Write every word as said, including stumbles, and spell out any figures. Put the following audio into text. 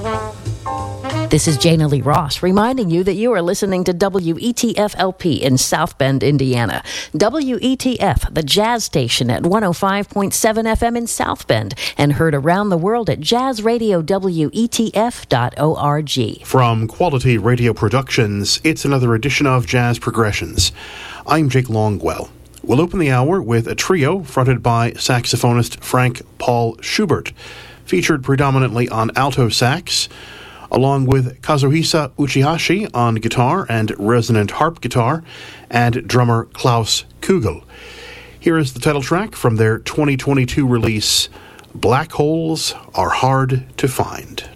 This is Jana Lee Ross reminding you that you are listening to W E T F L P in South Bend, Indiana. W E T F, the jazz station at one oh five point seven F M in South Bend, and heard around the world at jazz radio w e t f dot org. From Quality Radio Productions, it's another edition of Jazz Progressions. I'm Jake Longwell. We'll open the hour with a trio fronted by saxophonist Frank Paul Schubert, featured predominantly on alto sax, along with Kazuhisa Uchihashi on guitar and resonant harp guitar, and drummer Klaus Kugel. Here is the title track from their twenty twenty-two release, Black Holes Are Hard to Find.